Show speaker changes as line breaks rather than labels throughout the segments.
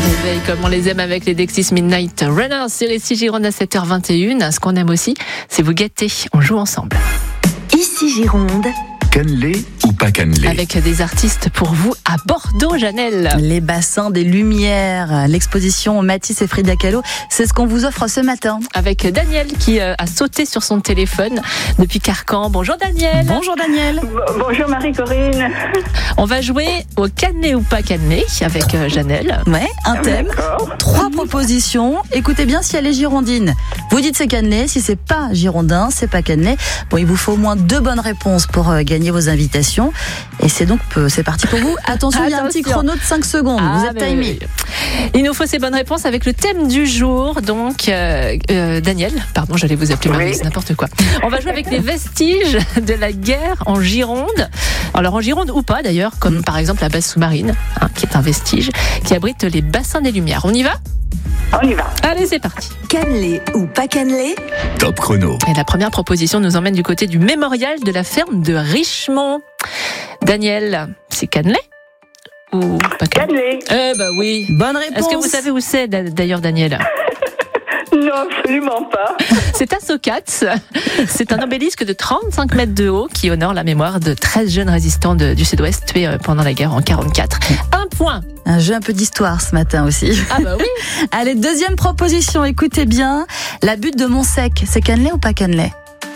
Réveil comme on les aime avec les Dexys Midnight Runners, c'est les 6 Gironde à 7h21. Ce qu'on aime aussi, c'est vous gâter. On joue ensemble.
Ici Gironde.
Cannelé ou pas cannelé?
Avec des artistes pour vous à Bordeaux, Janelle.
Les bassins des Lumières, l'exposition Matisse et Frida Kahlo, c'est ce qu'on vous offre ce matin.
Avec Daniel qui a sauté sur son téléphone depuis Carcan. Bonjour Daniel.
Bonjour Daniel.
Bonjour Marie-Corinne.
On va jouer au cannelé ou pas cannelé avec Janelle.
Ouais, un thème,
D'accord.
3 propositions. Écoutez bien si elle est girondine. Vous dites c'est cannelé, si c'est pas girondin, c'est pas cannelé. Bon, il vous faut au moins 2 bonnes réponses pour gagner vos invitations. Et c'est parti pour vous. Attention, il y a un petit chrono de 5 secondes. Vous êtes timé.
Oui. Il nous faut ces bonnes réponses avec le thème du jour. Donc, Daniel, pardon, j'allais vous appeler Marie, c'est n'importe quoi. On va jouer avec les vestiges de la guerre en Gironde. Alors en Gironde ou pas d'ailleurs, comme par exemple la base sous-marine, qui est un vestige, qui abrite les bassins des Lumières. On y va ?
On y va.
Allez, c'est parti.
Cannelé ou pas cannelé?
Top chrono.
Et la première proposition nous emmène du côté du mémorial de la ferme de Richemont. Daniel, c'est cannelé ou pas cannelé?
Cannelé.
Oui.
Bonne réponse.
Est-ce que vous savez où c'est d'ailleurs, Daniel?
Non, absolument pas.
C'est à Socats. C'est un obélisque de 35 mètres de haut qui honore la mémoire de 13 jeunes résistants du Sud-Ouest tués pendant la guerre en 1944. Un point.
Un jeu un peu d'histoire ce matin aussi.
Ah bah oui.
Allez, deuxième proposition, écoutez bien. La butte de Montsec, c'est cannelé ou pas cannelé?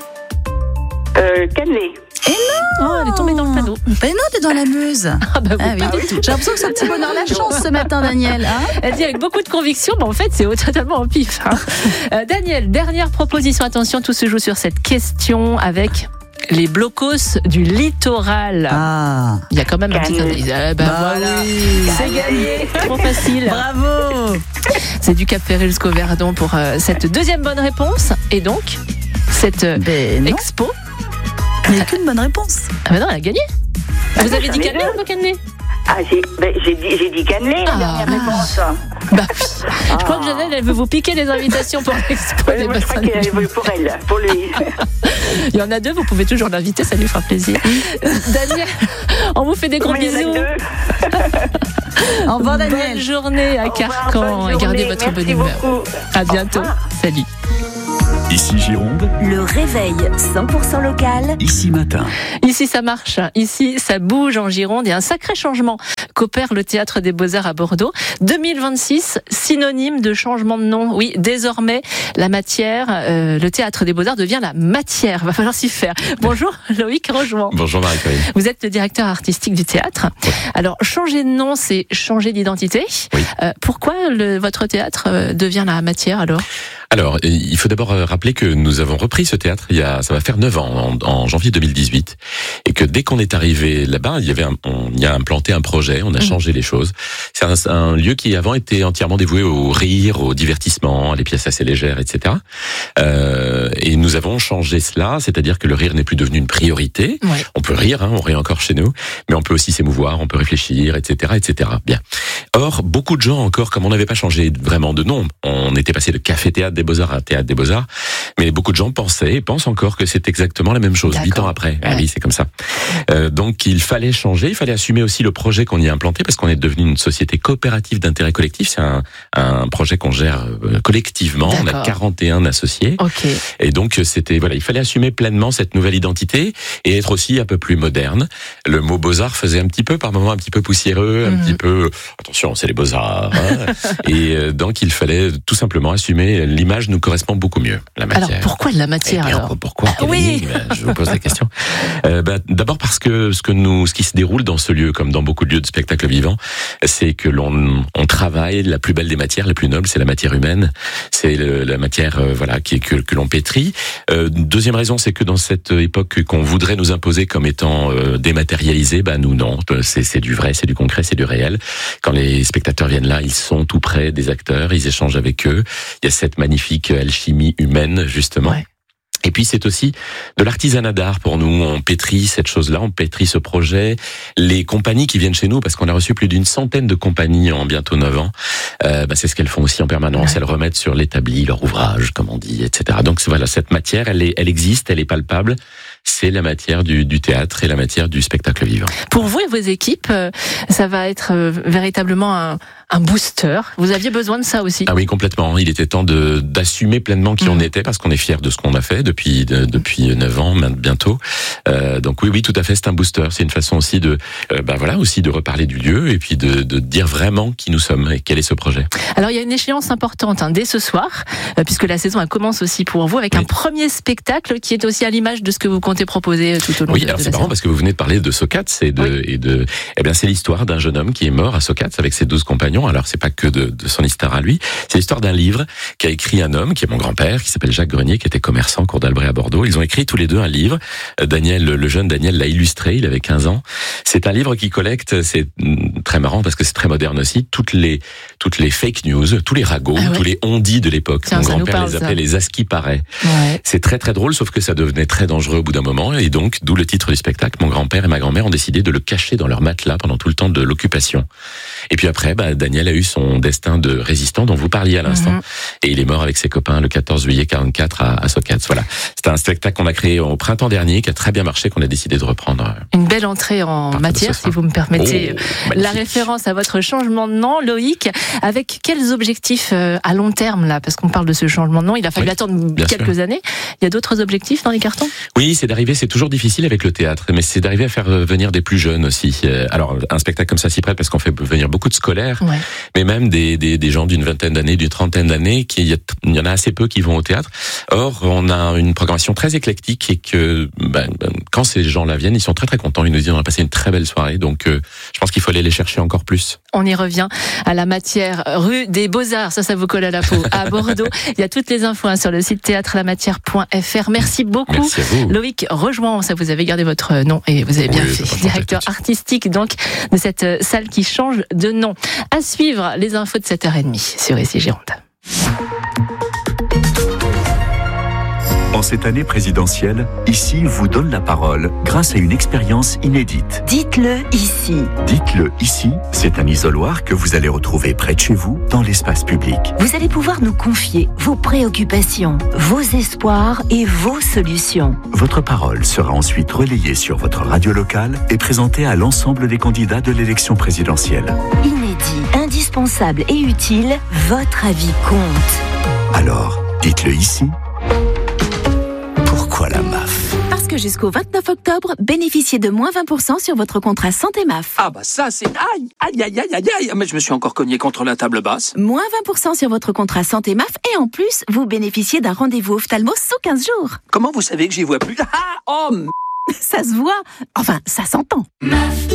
Cannelé.
Oh, elle est tombée dans le panneau.
Ben non, t'es dans la Meuse.
Ah bah oui,
Ah oui.
pas du tout.
J'ai l'impression que c'est un petit bonheur la chance ce matin, Daniel. Hein,
Elle dit avec beaucoup de conviction, mais en fait, c'est totalement en pif. Daniel, dernière proposition. Attention, tout se joue sur cette question avec les blocos du littoral.
ah.
Il y a quand même un petit
Cannelé.
indice. Voilà.
oui.
C'est gagné. Trop facile.
Bravo.
C'est du Cap Ferré jusqu'au Verdon pour cette deuxième bonne réponse. Et donc, cette
Ben non,
expo.
il n'y a qu'une bonne réponse.
Ah ben non, elle a gagné. Vous avez dit cannelé ou pas cannelé?
Ah, j'ai dit cannelé, la dernière réponse.
Bah oui. Je crois que Janelle, elle veut vous piquer les invitations pour l'expo des
Moi, je crois
bassins.
qu'elle veut pour elle, pour lui.
Il y en a 2, vous pouvez toujours l'inviter, ça lui fera plaisir. Daniel, on vous fait des gros
Comment il y en a
bisous.
2?
Au revoir,
Bonne
Daniel.
journée à
Au revoir,
Carcan
bonne
et gardez
journée.
votre bonne
Merci
humeur.
beaucoup.
À bientôt.
Au revoir.
Salut.
Ici Gironde,
Le réveil 100% local.
ici matin.
Ici, ça marche. Ici, ça bouge en Gironde et un sacré changement qu'opère le Théâtre des Beaux-Arts à Bordeaux. 2026, synonyme de changement de nom. Oui, désormais, la matière, le Théâtre des Beaux-Arts devient la matière. Va falloir s'y faire. Bonjour, Loïc Rochement.
Bonjour Marie-Corinne.
Vous êtes le directeur artistique du théâtre.
Oui.
Alors, changer de nom, c'est changer d'identité.
Oui.
Pourquoi votre théâtre devient la matière alors?
Alors, il faut d'abord rappeler que nous avons repris ce théâtre ça va faire 9 ans, en janvier 2018, et que dès qu'on est arrivé là-bas, on y a implanté un projet, on a changé les choses. C'est un lieu qui avant était entièrement dévoué au rire, au divertissement, à des pièces assez légères, etc. Et nous avons changé cela, c'est-à-dire que le rire n'est plus devenu une priorité.
Ouais.
On peut rire, on rit encore chez nous, mais on peut aussi s'émouvoir, on peut réfléchir, etc., etc. Bien. Or, beaucoup de gens encore, comme on n'avait pas changé vraiment de nom, on était passé de café-théâtre des Beaux-Arts à théâtre des Beaux-Arts, mais beaucoup de gens pensaient et pensent encore que c'est exactement la même chose,
D'accord.
8 ans après.
Ouais.
Ah oui, c'est comme ça. Donc, il fallait changer, il fallait assumer aussi le projet qu'on y a implanté, parce qu'on est devenu une société coopérative d'intérêt collectif. C'est un projet qu'on gère collectivement. On a
D'accord.
41 associés.
Ok.
Et donc, il fallait assumer pleinement cette nouvelle identité et être aussi un peu plus moderne. Le mot Beaux-Arts faisait un petit peu, par moments, un petit peu poussiéreux, un petit peu, attention, c'est les Beaux-Arts. Hein. Et donc, il fallait tout simplement assumer l'image nous correspond beaucoup mieux, la matière.
Alors, pourquoi de la
Eh
matière
bien,
alors?
pourquoi quelle
oui.
énigme Je vous pose la question. D'abord parce que ce qui se déroule dans ce lieu, comme dans beaucoup de lieux de spectacle vivant, c'est que on travaille la plus belle des matières, la plus noble, c'est la matière humaine. C'est la matière que l'on pétrit. Deuxième raison, c'est que dans cette époque qu'on voudrait nous imposer comme étant dématérialisée, nous non, c'est du vrai, c'est du concret, c'est du réel. Quand les spectateurs viennent là, ils sont tout près des acteurs, ils échangent avec eux. Il y a cette magnifique alchimie humaine, justement.
Ouais.
Et puis c'est aussi de l'artisanat d'art pour nous. On pétrit cette chose-là, on pétrit ce projet. Les compagnies qui viennent chez nous, parce qu'on a reçu plus d'une centaine de compagnies en bientôt 9 ans, c'est ce qu'elles font aussi en permanence. Elles remettent sur l'établi leur ouvrage, comme on dit, etc. Donc voilà, cette matière, elle existe, elle est palpable. C'est la matière du théâtre et la matière du spectacle vivant.
Pour vous et vos équipes, ça va être véritablement un booster. Vous aviez besoin de ça aussi.
Ah oui, complètement. Il était temps d'assumer pleinement qui on était, parce qu'on est fiers de ce qu'on a fait depuis 9 ans bientôt. Donc oui, tout à fait, c'est un booster. C'est une façon aussi de reparler du lieu et puis de dire vraiment qui nous sommes et quel est ce projet.
Alors il y a une échéance importante dès ce soir, puisque la saison elle commence aussi pour vous avec un premier spectacle qui est aussi à l'image de ce que vous comptez proposer tout au long de la saison. Oui, alors c'est marrant
parce que vous venez de parler de Socats c'est l'histoire d'un jeune homme qui est mort à Socats avec ses 12 compagnons. Alors c'est pas que de son histoire à lui, c'est l'histoire d'un livre qu'a écrit un homme qui est mon grand-père, qui s'appelle Jacques Grenier, qui était commerçant cour d'Albret à Bordeaux. Ils ont écrit tous les deux un livre. Le jeune Daniel l'a illustré, il avait 15 ans. C'est un livre qui collecte, c'est très marrant parce que c'est très moderne aussi, toutes les fake news, tous les ragots, tous les on-dit de l'époque. Mon grand-père les appelait les asquiparets. Ouais. C'est très très drôle, sauf que ça devenait très dangereux au bout d'un moment, et donc, d'où le titre du spectacle, mon grand-père et ma grand-mère ont décidé de le cacher dans leur matelas pendant tout le temps de l'occupation. Et puis après, Daniel a eu son destin de résistant dont vous parliez à l'instant, et il est mort avec ses copains le 14 juillet 44 à Socats. Voilà. C'était un spectacle qu'on a créé au printemps dernier, qui a très bien marché, qu'on a décidé de reprendre.
Une belle entrée en matière, si vous me permettez. La référence à votre changement de nom, Loïc, avec quels objectifs à long terme là, parce qu'on parle de ce changement de nom, il a fallu attendre quelques années. Il y a d'autres objectifs dans les cartons ?
Oui, c'est toujours difficile avec le théâtre, mais c'est d'arriver à faire venir des plus jeunes aussi. Alors, un spectacle comme ça s'y prête parce qu'on fait venir beaucoup de scolaires, mais même des gens d'une vingtaine d'années, d'une trentaine d'années, il y en a assez peu qui vont au théâtre. Or, on a une programmation très éclectique et que quand ces gens-là viennent, ils sont très très contents. Ils nous disent on a passé une très belle soirée, donc je pense qu'il faut aller les chercher encore plus.
On y revient à la matière, rue des Beaux-Arts, ça vous colle à la peau, à Bordeaux. Il y a toutes les infos sur le site théâtrelamatière.fr. Merci beaucoup.
Merci à vous.
Loïc Rejoint, ça vous avez gardé votre nom et vous avez bien fait. Directeur artistique donc de cette salle qui change de nom. À suivre les infos de 7h30 sur Ici Gironde.
En cette année présidentielle, Ici vous donne la parole grâce à une expérience inédite.
Dites-le ici.
Dites-le ici, c'est un isoloir que vous allez retrouver près de chez vous, dans l'espace public.
Vous allez pouvoir nous confier vos préoccupations, vos espoirs et vos solutions.
Votre parole sera ensuite relayée sur votre radio locale et présentée à l'ensemble des candidats de l'élection présidentielle.
Inédit, indispensable et utile, votre avis compte.
Alors, dites-le ici. Pourquoi la MAF ?
Parce que jusqu'au 29 octobre, bénéficiez de moins 20% sur votre contrat santé MAF.
Ah ça c'est... Aïe, mais je me suis encore cogné contre la table basse.
Moins 20% sur votre contrat santé MAF et en plus, vous bénéficiez d'un rendez-vous ophtalmo sous 15 jours.
Comment vous savez que j'y vois plus ?
Ça se voit. Enfin, ça s'entend.
MAF.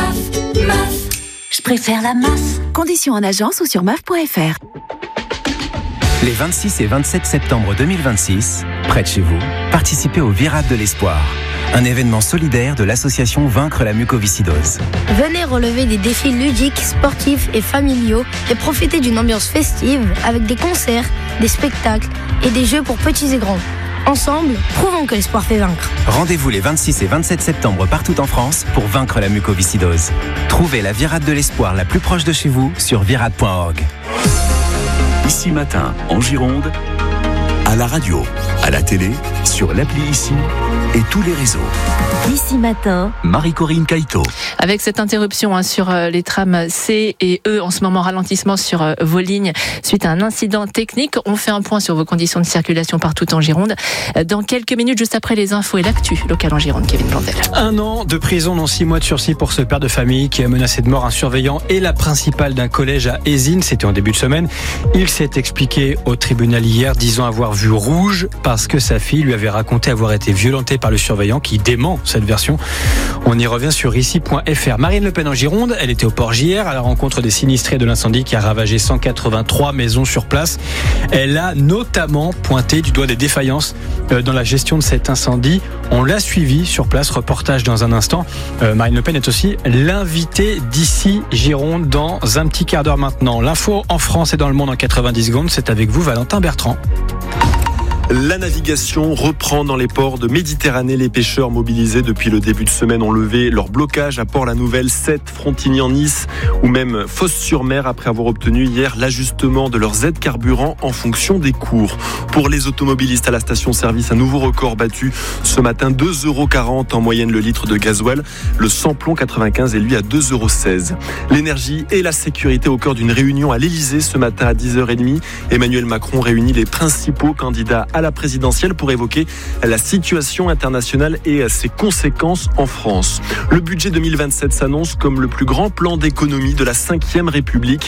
Je préfère la MAF.
Conditions en agence ou sur MAF.fr.
Les 26 et 27 septembre 2026, près de chez vous, participez au Virade de l'Espoir, un événement solidaire de l'association Vaincre la mucoviscidose.
Venez relever des défis ludiques, sportifs et familiaux et profiter d'une ambiance festive avec des concerts, des spectacles et des jeux pour petits et grands. Ensemble, prouvons que l'espoir fait vaincre.
Rendez-vous les 26 et 27 septembre partout en France pour vaincre la mucoviscidose. Trouvez la Virade de l'Espoir la plus proche de chez vous sur virade.org.
Ici Matin, en Gironde, à la radio, à la télé, sur l'appli Ici et tous les réseaux.
Ici Matin,
Marie-Corinne Caïto.
Avec cette interruption sur les trams C et E, en ce moment ralentissement sur vos lignes suite à un incident technique, on fait un point sur vos conditions de circulation partout en Gironde. Dans quelques minutes, juste après les infos et l'actu locale en Gironde, Kevin Blondel.
1 an de prison, dont 6 mois de sursis pour ce père de famille qui a menacé de mort un surveillant et la principale d'un collège à Ézines. C'était en début de semaine. Il s'est expliqué au tribunal hier, disant avoir vu rouge parce que sa fille lui avait raconté avoir été violentée par le surveillant qui dément cette version. On y revient sur ici.fr. Marine Le Pen en Gironde, elle était au Porge hier à la rencontre des sinistrés de l'incendie qui a ravagé 183 maisons sur place. Elle a notamment pointé du doigt des défaillances dans la gestion de cet incendie. On l'a suivi sur place, reportage dans un instant. Marine Le Pen est aussi l'invitée d'Ici Gironde dans un petit quart d'heure maintenant. L'info en France et dans le monde en 90 secondes, c'est avec vous Valentin Bertrand.
La navigation reprend dans les ports de Méditerranée. Les pêcheurs mobilisés depuis le début de semaine ont levé leur blocage à Port-la-Nouvelle, Sète, Frontignan, Nice ou même Fos-sur-Mer après avoir obtenu hier l'ajustement de leurs aides carburant en fonction des cours. Pour les automobilistes à la station-service, un nouveau record battu ce matin, 2,40 € en moyenne le litre de gasoil. Le samplon 95 est lui à 2,16 €. L'énergie et la sécurité au cœur d'une réunion à l'Elysée ce matin à 10h30. Emmanuel Macron réunit les principaux candidats à la présidentielle pour évoquer la situation internationale et ses conséquences en France. Le budget 2027 s'annonce comme le plus grand plan d'économie de la 5e République.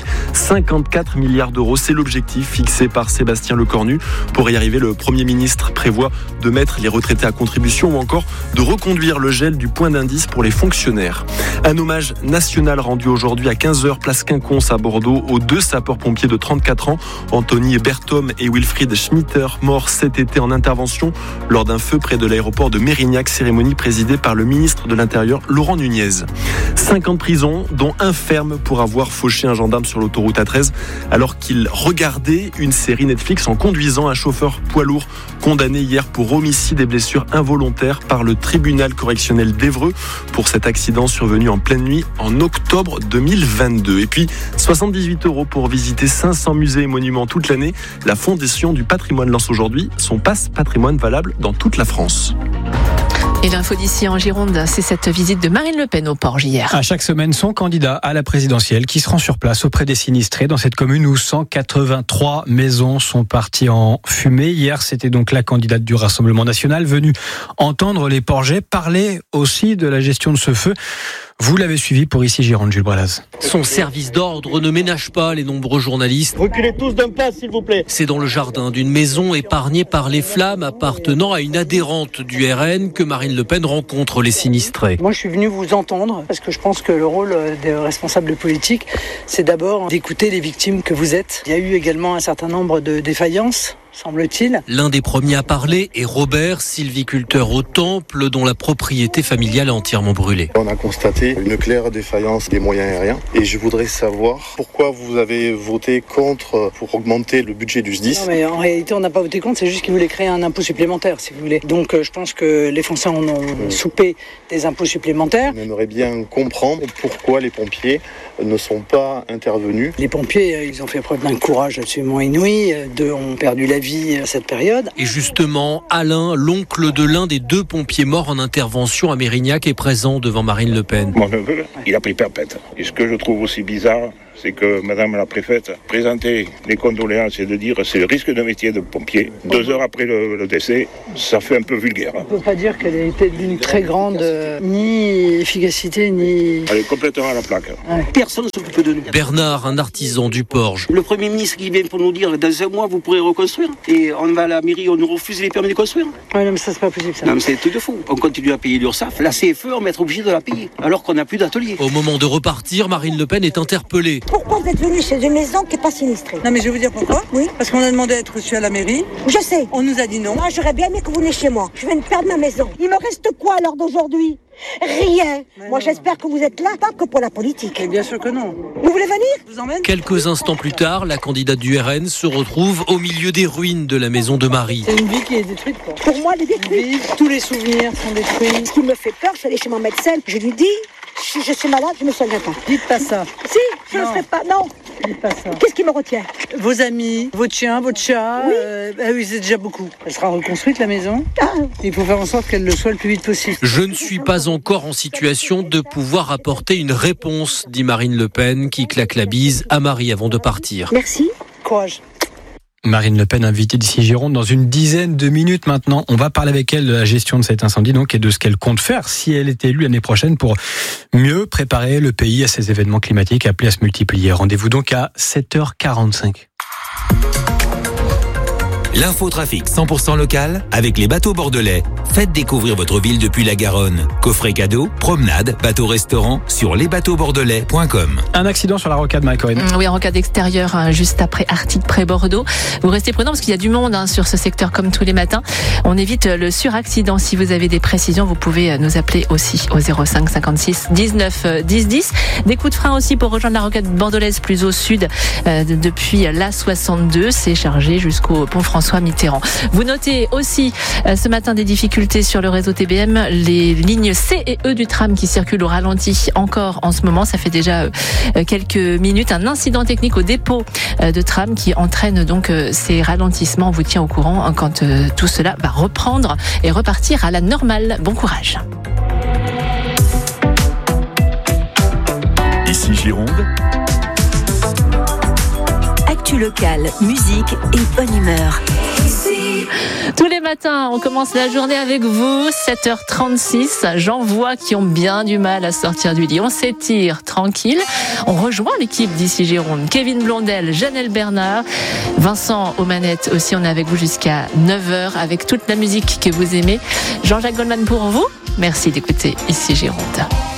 54 milliards d'euros, c'est l'objectif fixé par Sébastien Lecornu. Pour y arriver, le Premier ministre prévoit de mettre les retraités à contribution ou encore de reconduire le gel du point d'indice pour les fonctionnaires. Un hommage national rendu aujourd'hui à 15h, place Quinconce à Bordeaux, aux 2 sapeurs-pompiers de 34 ans, Anthony Berthom et Wilfried Schmitter, morts cet été en intervention lors d'un feu près de l'aéroport de Mérignac, cérémonie présidée par le ministre de l'Intérieur Laurent Nunez. 5 ans de prison, dont 1 ferme pour avoir fauché un gendarme sur l'autoroute A13 alors qu'il regardait une série Netflix en conduisant. Un chauffeur poids lourd condamné hier pour homicide et blessures involontaires par le tribunal correctionnel d'Évreux pour cet accident survenu en pleine nuit en octobre 2022. Et puis 78 € pour visiter 500 musées et monuments toute l'année. La Fondation du patrimoine lance aujourd'hui son passe patrimoine valable dans toute la France.
Et l'info d'ici en Gironde, c'est cette visite de Marine Le Pen au Porge hier.
À chaque semaine, son candidat à la présidentielle qui se rend sur place auprès des sinistrés dans cette commune où 183 maisons sont parties en fumée. Hier, c'était donc la candidate du Rassemblement national venue entendre les Porgais parler aussi de la gestion de ce feu. Vous l'avez suivi pour Ici Gironde, Jules Brelaz.
Son service d'ordre ne ménage pas les nombreux journalistes.
Reculez tous d'un pas, s'il vous plaît.
C'est dans le jardin d'une maison épargnée par les flammes appartenant à une adhérente du RN que Marine Le Pen rencontre les sinistrés.
Moi, je suis venu vous entendre parce que je pense que le rôle des responsables politiques, c'est d'abord d'écouter les victimes que vous êtes. Il y a eu également un certain nombre de défaillances, semble-t-il.
L'un des premiers à parler est Robert, sylviculteur au Temple, dont la propriété familiale est entièrement brûlée.
On a constaté une claire défaillance des moyens aériens et je voudrais savoir pourquoi vous avez voté contre pour augmenter le budget du SDIS.
Non, mais en réalité, on n'a pas voté contre, c'est juste qu'ils voulaient créer un impôt supplémentaire, si vous voulez. Donc je pense que les Français en ont soupé des impôts supplémentaires.
On aimerait bien comprendre pourquoi les pompiers ne sont pas intervenus.
Les pompiers, ils ont fait preuve d'un courage absolument inouï. 2 ont perdu la vie à cette période.
Et justement, Alain, l'oncle de l'un des 2 pompiers morts en intervention à Mérignac, est présent devant Marine Le Pen.
Mon neveu, il a pris perpète. Et ce que je trouve aussi bizarre, c'est que Madame la préfète présentait les condoléances et de dire c'est le risque de métier de pompier. 2 heures après le décès, ça fait un peu vulgaire.
On ne peut pas dire qu'elle a été d'une très grande ni efficacité, ni...
Elle est complètement à la plaque.
Ouais.
Personne ne s'occupe de nous.
Bernard, un artisan du Porge.
Le Premier ministre qui vient pour nous dire dans 1 mois vous pourrez reconstruire. Et on va à la mairie, on nous refuse les permis de construire.
Ouais, non, mais ça c'est pas possible ça.
Non, mais c'est tout de fou. On continue à payer l'URSSAF. La CFE, on va être obligé de la payer. Alors qu'on n'a plus d'atelier.
Au moment de repartir, Marine Le Pen est interpellée.
Pourquoi vous êtes venu chez une maison qui n'est pas sinistrée?
Non mais je vais vous dire pourquoi. Oui. Parce qu'on a demandé à être reçu à la mairie.
Je sais.
On nous a dit non.
Moi j'aurais bien aimé que vous veniez chez moi. Je viens de perdre ma maison. Il me reste quoi alors d'aujourd'hui? Rien. Moi j'espère que vous êtes là, pas que pour la politique.
Et bien sûr que non.
Vous voulez venir?
Je vous emmène.
Quelques instants plus tard, la candidate du RN se retrouve au milieu des ruines de la maison de Marie.
C'est une vie qui est détruite quoi.
Pour moi elle est détruite.
Tous les souvenirs sont détruits.
Ce qui me fait peur, je suis allée chez mon médecin. Je lui dis, si je suis malade, je ne me soignerai pas.
Dites pas ça.
Si, je ne le ferai pas. Non.
Dites pas ça.
Qu'est-ce qui me retient?
Vos amis, votre chien, votre chat.
Oui.
Oui, c'est déjà beaucoup. Elle sera reconstruite la maison. Il faut faire en sorte qu'elle le soit le plus vite possible.
Je ne suis pas encore en situation de pouvoir apporter une réponse, dit Marine Le Pen, qui claque la bise à Marie avant de partir.
Merci.
Courage.
Marine Le Pen, invitée d'Ici Gironde dans une dizaine de minutes maintenant. On va parler avec elle de la gestion de cet incendie donc et de ce qu'elle compte faire si elle est élue l'année prochaine pour mieux préparer le pays à ces événements climatiques appelés à se multiplier. Rendez-vous donc à 7h45.
L'infotrafic 100% local avec les bateaux bordelais. Faites découvrir votre ville depuis la Garonne. Coffret cadeau, promenade, bateau-restaurant sur lesbateauxbordelais.com.
Un accident sur la rocade, Marie-Corinne.
Oui, en rocade extérieure, juste après Artigues, près Bordeaux. Vous restez prudents parce qu'il y a du monde sur ce secteur comme tous les matins. On évite le suraccident. Si vous avez des précisions, vous pouvez nous appeler aussi au 05 56 19 10 10. Des coups de frein aussi pour rejoindre la rocade bordelaise plus au sud depuis l'A62. C'est chargé jusqu'au pont François François Mitterrand. Vous notez aussi ce matin des difficultés sur le réseau TBM, les lignes C et E du tram qui circulent au ralenti encore en ce moment. Ça fait déjà quelques minutes. Un incident technique au dépôt de tram qui entraîne donc ces ralentissements. On vous tient au courant quand tout cela va reprendre et repartir à la normale. Bon courage.
Ici Gironde.
Actu locale, musique et bonne humeur.
Tous les matins, on commence la journée avec vous, 7h36. J'en vois qui ont bien du mal à sortir du lit. On s'étire tranquille. On rejoint l'équipe d'Ici Gironde. Kevin Blondel, Janelle Bernard, Vincent aux manettes aussi. On est avec vous jusqu'à 9h avec toute la musique que vous aimez. Jean-Jacques Goldman pour vous. Merci d'écouter Ici Gironde.